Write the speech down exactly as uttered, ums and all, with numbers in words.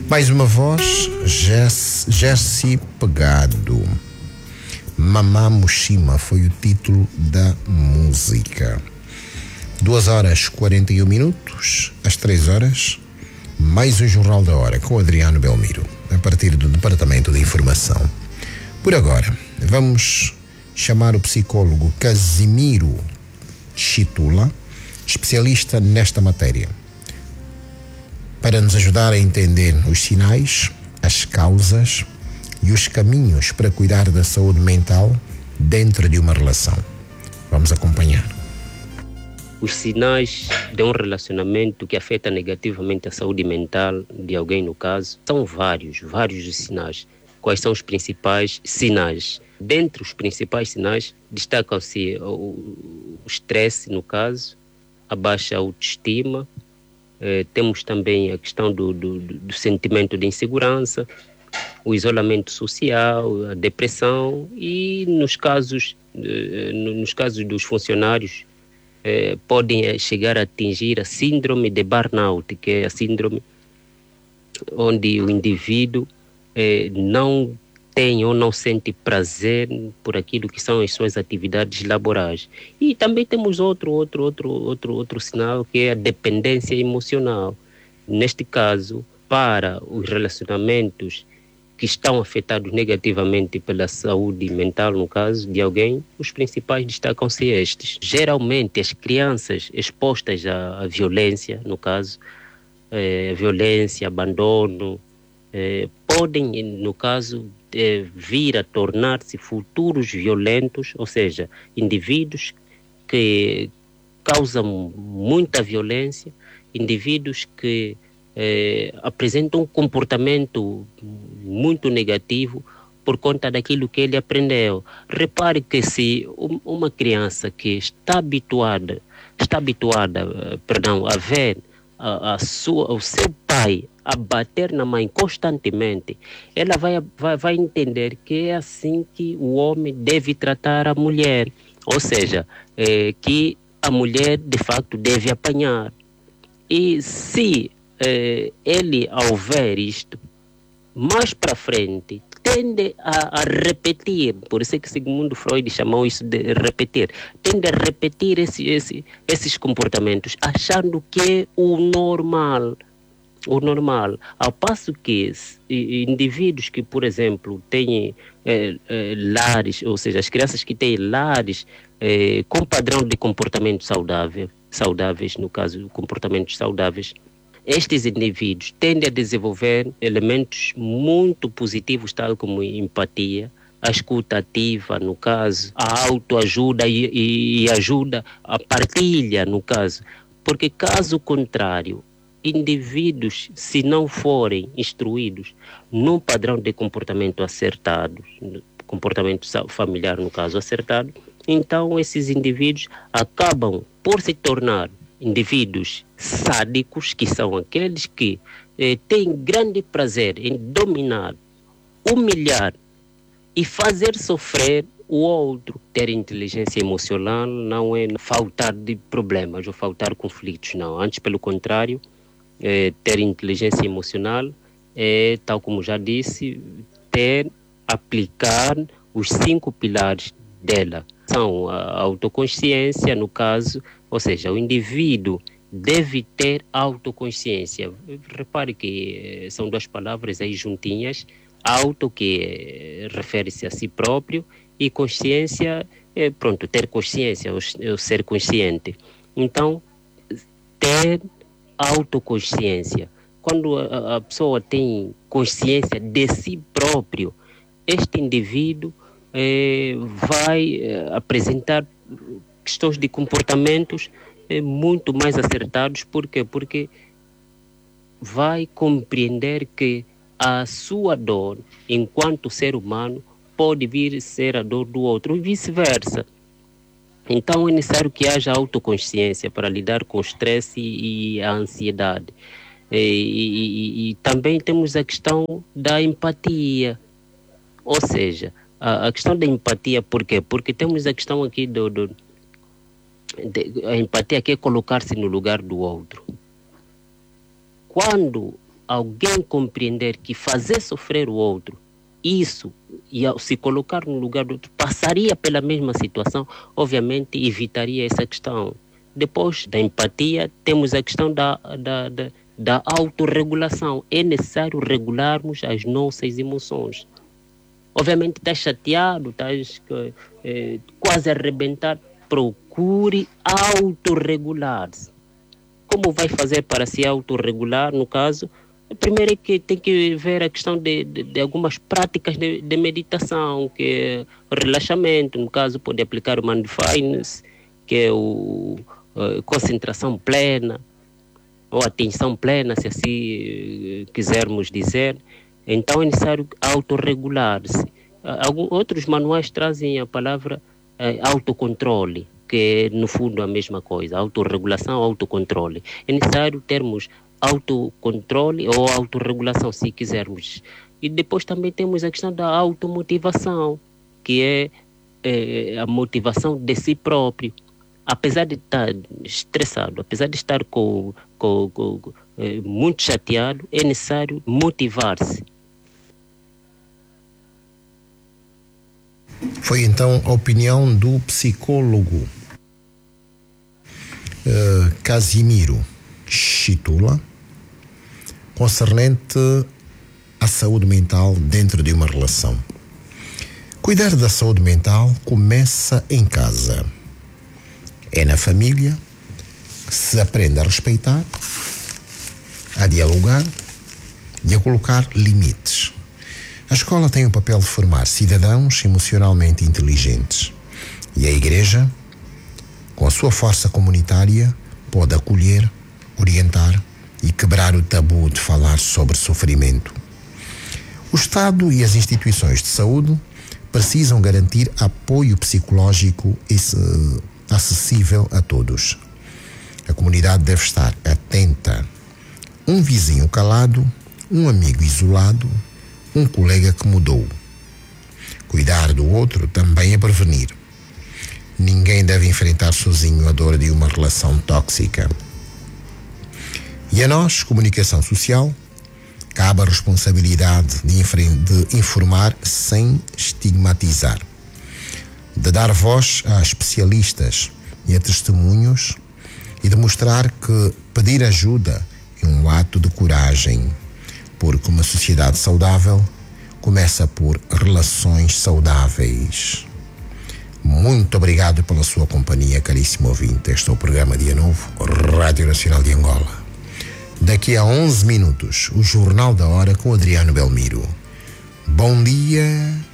Mais uma voz, Jesse Pegado. Mamá Mushima foi o título da música. Duas horas e quarenta e um minutos, às três horas, mais um Jornal da Hora com Adriano Belmiro, a partir do Departamento de Informação. Por agora, vamos chamar o psicólogo Casimiro Chitula, especialista nesta matéria, para nos ajudar a entender os sinais, as causas e os caminhos para cuidar da saúde mental dentro de uma relação. Vamos acompanhar. Os sinais de um relacionamento que afeta negativamente a saúde mental de alguém, no caso, são vários, vários os sinais. Quais são os principais sinais? Dentre os principais sinais, destacam-se o estresse, no caso, a baixa autoestima, eh, temos também a questão do, do, do sentimento de insegurança, o isolamento social, a depressão e, nos casos, eh, nos casos dos funcionários, eh, podem chegar a atingir a síndrome de burnout, que é a síndrome onde o indivíduo eh, não tem ou não sente prazer por aquilo que são as suas atividades laborais. E também temos outro, outro, outro, outro, outro sinal, que é a dependência emocional. Neste caso, para os relacionamentos que estão afetados negativamente pela saúde mental, no caso de alguém, os principais destacam-se estes. Geralmente, as crianças expostas à, à violência, no caso, eh, violência, abandono, eh, podem, no caso, eh, vir a tornar-se futuros violentos, ou seja, indivíduos que causam muita violência, indivíduos que eh, apresentam um comportamento muito negativo por conta daquilo que ele aprendeu. Repare que se uma criança que está habituada, está habituada, perdão, a ver a, a sua, o seu pai a bater na mãe constantemente, ela vai, vai, vai entender que é assim que o homem deve tratar a mulher, ou seja, é, que a mulher de facto deve apanhar. E se é, ele, ao ver isto, mais para frente, tende a, a repetir, por isso é que Sigmund Freud chamou isso de repetir, tende a repetir esse, esse, esses comportamentos, achando que é o normal. O normal, ao passo que indivíduos que, por exemplo, têm eh, eh, lares, ou seja, as crianças que têm lares eh, com padrão de comportamento saudável, saudáveis, no caso, comportamentos saudáveis, estes indivíduos tendem a desenvolver elementos muito positivos, tal como empatia, a escuta ativa, no caso, a autoajuda e, e ajuda, a partilha, no caso, porque caso contrário, indivíduos, se não forem instruídos num padrão de comportamento acertado, comportamento familiar, no caso, acertado, então esses indivíduos acabam por se tornar indivíduos sádicos, que são aqueles que eh, têm grande prazer em dominar, humilhar e fazer sofrer o outro. Ter inteligência emocional não é faltar de problemas ou faltar conflitos, não. Antes, pelo contrário, É, ter inteligência emocional é, tal como já disse, ter, aplicar os cinco pilares dela. São a autoconsciência, no caso, ou seja, o indivíduo deve ter autoconsciência. Repare que são duas palavras aí juntinhas, auto, que é, refere-se a si próprio, e consciência, é, pronto, ter consciência, ou ser consciente. Então, ter autoconsciência. Quando a, a pessoa tem consciência de si próprio, este indivíduo eh, vai eh, apresentar questões de comportamentos eh, muito mais acertados. Por quê? Porque vai compreender que a sua dor, enquanto ser humano, pode vir a ser a dor do outro e vice-versa. Então é necessário que haja autoconsciência para lidar com o estresse e, e a ansiedade. E, e, e também temos a questão da empatia. Ou seja, a, a questão da empatia, por quê? Porque temos a questão aqui do, do de, a empatia, que é colocar-se no lugar do outro. Quando alguém compreender que fazer sofrer o outro, isso, e ao se colocar no lugar do outro, passaria pela mesma situação, obviamente evitaria essa questão. Depois da empatia, temos a questão da, da, da, da autorregulação. É necessário regularmos as nossas emoções. Obviamente, estás chateado, estás eh, quase a arrebentar, procure autorregular-se. Como vai fazer para se autorregular, no caso? Primeiro é que tem que ver a questão de, de, de algumas práticas de, de meditação, que é relaxamento, no caso pode aplicar o mindfulness, que é o a concentração plena, ou atenção plena, se assim quisermos dizer. Então é necessário autorregular-se. Alguns outros manuais trazem a palavra eh, autocontrole, que é no fundo a mesma coisa, autorregulação, autocontrole. É necessário termos autocontrole ou autorregulação, se quisermos. E depois também temos a questão da automotivação, que é, é a motivação de si próprio. Apesar de estar estressado, apesar de estar com, com, com, é, muito chateado, é necessário motivar-se. Foi então a opinião do psicólogo uh, Casimiro Chitula, concernente à saúde mental dentro de uma relação. Cuidar da saúde mental começa em casa. É na família que se aprende a respeitar, a dialogar e a colocar limites. A escola tem o papel de formar cidadãos emocionalmente inteligentes. E a Igreja, com a sua força comunitária, pode acolher, orientar e quebrar o tabu de falar sobre sofrimento. O Estado e as instituições de saúde precisam garantir apoio psicológico acessível a todos. A comunidade deve estar atenta. Um vizinho calado, um amigo isolado, um colega que mudou. Cuidar do outro também é prevenir. Ninguém deve enfrentar sozinho a dor de uma relação tóxica. E a nós, comunicação social, cabe a responsabilidade de, de informar sem estigmatizar, de dar voz a especialistas e a testemunhos e de mostrar que pedir ajuda é um ato de coragem, porque uma sociedade saudável começa por relações saudáveis. Muito obrigado pela sua companhia, caríssimo ouvinte. Este é o programa Dia Novo, Rádio Nacional de Angola. Daqui a onze minutos, o Jornal da Hora com Adriano Belmiro. Bom dia.